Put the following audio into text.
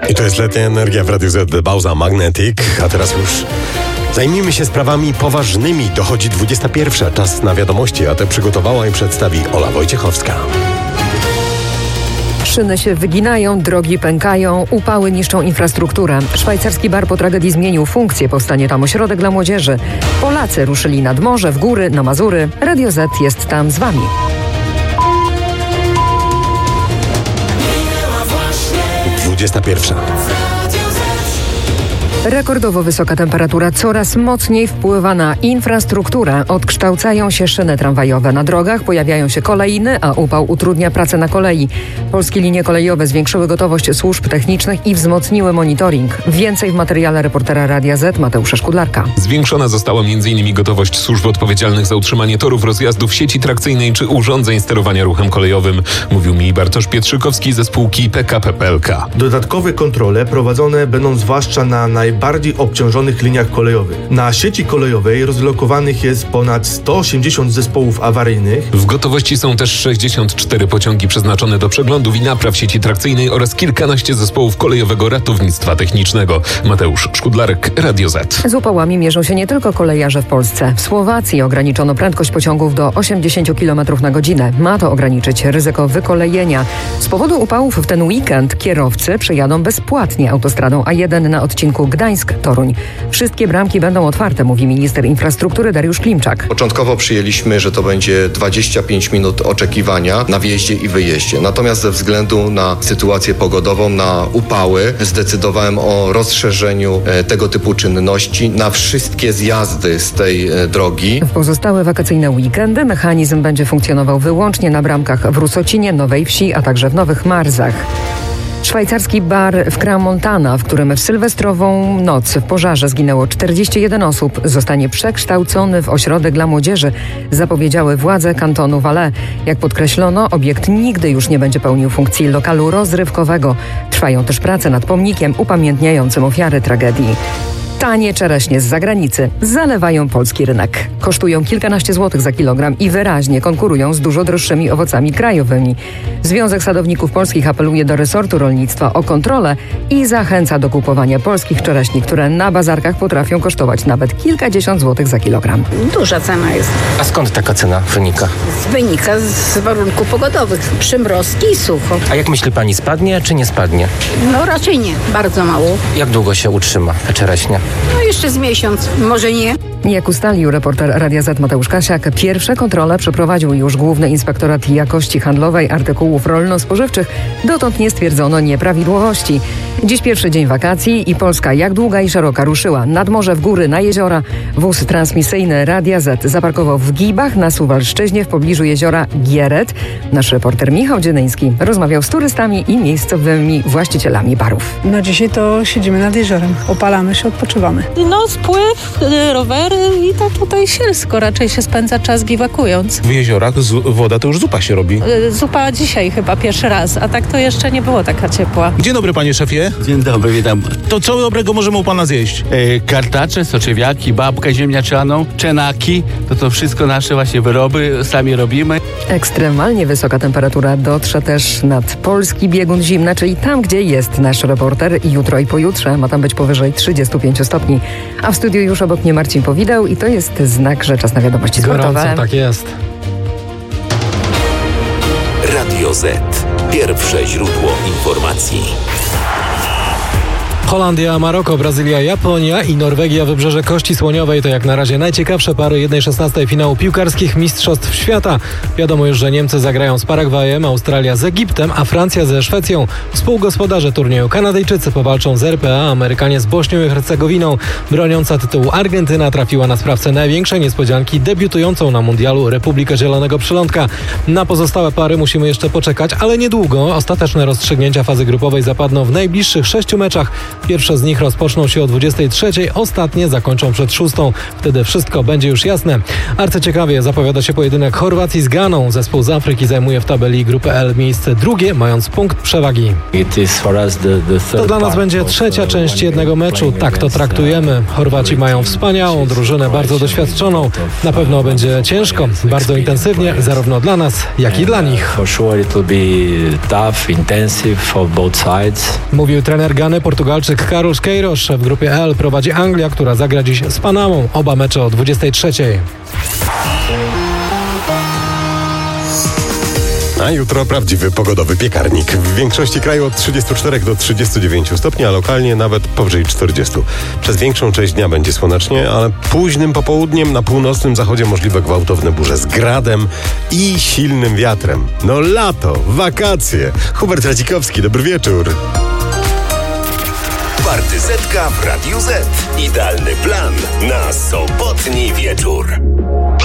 I to jest letnia energia w Radiu Z, Bauza Magnetic, a teraz już zajmijmy się sprawami poważnymi. Dochodzi 21. Czas na wiadomości, a te przygotowała i przedstawi Ola Wojciechowska. Szyny się wyginają, drogi pękają, upały niszczą infrastrukturę. Szwajcarski bar po tragedii zmienił funkcję, powstanie tam ośrodek dla młodzieży. Polacy ruszyli nad morze, w góry, na Mazury. Radio Z jest tam z wami. Pierwsza. Rekordowo wysoka temperatura coraz mocniej wpływa na infrastrukturę. Odkształcają się szyny tramwajowe. Na drogach pojawiają się kolejny, a upał utrudnia pracę na kolei. Polskie linie kolejowe zwiększyły gotowość służb technicznych i wzmocniły monitoring. Więcej w materiale reportera Radia Z Mateusza Szkudlarka. Zwiększona została m.in. gotowość służb odpowiedzialnych za utrzymanie torów rozjazdów, sieci trakcyjnej czy urządzeń sterowania ruchem kolejowym. Mówił mi Bartosz Pietrzykowski ze spółki PKP PLK. Dodatkowe kontrole prowadzone będą zwłaszcza na najbardziej obciążonych liniach kolejowych. Na sieci kolejowej rozlokowanych jest ponad 180 zespołów awaryjnych. W gotowości są też 64 pociągi przeznaczone do przeglądów i napraw sieci trakcyjnej oraz kilkanaście zespołów kolejowego ratownictwa technicznego. Mateusz Szkudlarek, Radio Z. Z upałami mierzą się nie tylko kolejarze w Polsce. W Słowacji ograniczono prędkość pociągów do 80 km na godzinę. Ma to ograniczyć ryzyko wykolejenia. Z powodu upałów w ten weekend kierowcy przejadą bezpłatnie autostradą A1 na odcinku Gdańsk-Toruń. Wszystkie bramki będą otwarte, mówi minister infrastruktury Dariusz Klimczak. Początkowo przyjęliśmy, że to będzie 25 minut oczekiwania na wjeździe i wyjeździe. Natomiast ze względu na sytuację pogodową, na upały, zdecydowałem o rozszerzeniu tego typu czynności na wszystkie zjazdy z tej drogi. W pozostałe wakacyjne weekendy mechanizm będzie funkcjonował wyłącznie na bramkach w Rusocinie, Nowej Wsi, a także w Nowych Marzach. Szwajcarski bar w Crans-Montana, w którym w sylwestrową noc w pożarze zginęło 41 osób, zostanie przekształcony w ośrodek dla młodzieży, zapowiedziały władze kantonu Valais. Jak podkreślono, obiekt nigdy już nie będzie pełnił funkcji lokalu rozrywkowego. Trwają też prace nad pomnikiem upamiętniającym ofiary tragedii. Tanie czereśnie z zagranicy zalewają polski rynek. Kosztują kilkanaście złotych za kilogram i wyraźnie konkurują z dużo droższymi owocami krajowymi. Związek Sadowników Polskich apeluje do resortu rolnictwa o kontrolę i zachęca do kupowania polskich czereśni, które na bazarkach potrafią kosztować nawet kilkadziesiąt złotych za kilogram. Duża cena jest. A skąd taka cena wynika? Wynika z warunków pogodowych. Przymrozki i sucho. A jak myśli pani, spadnie czy nie spadnie? No raczej nie. Bardzo mało. Jak długo się utrzyma ta czereśnia? No jeszcze z miesiąc. Może nie. Jak ustalił reporter Radia Z Mateusz Kasiak, pierwsze kontrole przeprowadził już Główny Inspektorat Jakości Handlowej Artykułów Rolno-Spożywczych. Dotąd nie stwierdzono nieprawidłowości. Dziś pierwszy dzień wakacji i Polska jak długa i szeroka ruszyła nad morze, w góry, na jeziora. Wóz transmisyjny Radia Z zaparkował w Gibach na Suwalszczyźnie w pobliżu jeziora Gieret. Nasz reporter Michał Dzienyński rozmawiał z turystami i miejscowymi właścicielami barów. No dzisiaj to siedzimy nad jeziorem, opalamy się, odpoczywamy. No spływ, rowery i to tutaj sielsko raczej się spędza czas biwakując. W jeziorach woda to już zupa się robi. Zupa dzisiaj chyba pierwszy raz, a tak to jeszcze nie było taka ciepła. Dzień dobry, panie szefie. Dzień dobry, witam. To co dobrego możemy u pana zjeść? Kartacze, soczewiaki, babkę ziemniaczaną, czenaki, to wszystko nasze właśnie wyroby, sami robimy. Ekstremalnie wysoka temperatura dotrze też nad polski biegun zimna, czyli tam, gdzie jest nasz reporter. Jutro i pojutrze ma tam być powyżej 35 stopni. A w studiu już obok mnie Marcin Powideł i to jest znak, że czas na wiadomości sportowe. Gorąco, tak jest. Radio Z. Pierwsze źródło informacji. Holandia, Maroko, Brazylia, Japonia i Norwegia, Wybrzeże Kości Słoniowej to jak na razie najciekawsze pary 1/16 finału piłkarskich Mistrzostw Świata. Wiadomo już, że Niemcy zagrają z Paragwajem, Australia z Egiptem, a Francja ze Szwecją. Współgospodarze turnieju Kanadyjczycy powalczą z RPA, Amerykanie z Bośnią i Hercegowiną. Broniąca tytułu Argentyna trafiła na sprawcę największej niespodzianki, debiutującą na mundialu Republikę Zielonego Przylądka. Na pozostałe pary musimy jeszcze poczekać, ale niedługo. Ostateczne rozstrzygnięcia fazy grupowej zapadną w najbliższych 6 meczach. Pierwsze z nich rozpoczną się o 23:00, ostatnie zakończą przed 6:00. Wtedy wszystko będzie już jasne. Arcyciekawie zapowiada się pojedynek Chorwacji z Ganą. Zespół z Afryki zajmuje w tabeli grupy L miejsce drugie, mając punkt przewagi. To dla nas będzie trzecia część jednego meczu. Tak to traktujemy. Chorwaci mają wspaniałą drużynę, bardzo doświadczoną. Na pewno będzie ciężko, bardzo intensywnie, zarówno dla nas, jak i dla nich. Mówił trener Gany, Portugalczyk Carlos Queiroz. W grupie L prowadzi Anglia, która zagra dziś z Panamą. Oba mecze o 23:00. A jutro prawdziwy pogodowy piekarnik. W większości kraju od 34 do 39 stopni, a lokalnie nawet powyżej 40. Przez większą część dnia będzie słonecznie, ale późnym popołudniem na północnym zachodzie możliwe gwałtowne burze z gradem i silnym wiatrem. No lato, wakacje. Hubert Radzikowski, dobry wieczór. Partyzetka w Radiu Z. Idealny plan na sobotni wieczór.